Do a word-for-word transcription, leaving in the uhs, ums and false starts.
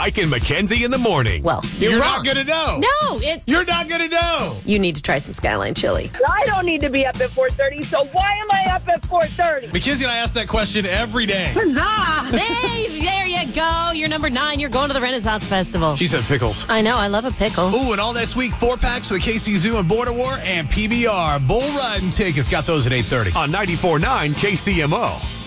Mike and Mackenzie in the morning. Well, you're, You're wrong. not going to know. No, it. You're not going to know. You need to try some Skyline chili. I don't need to be up at four thirty, so why am I up at four thirty? Mackenzie and I ask that question every day. Huzzah! Hey, there you go. You're number nine. You're going to the Renaissance Festival. She said pickles. I know. I love a pickle. Ooh, and all next week, four packs of the K C Zoo and Border War and P B R Bull Riding tickets. Got those at eight thirty. On ninety-four point nine K C M O.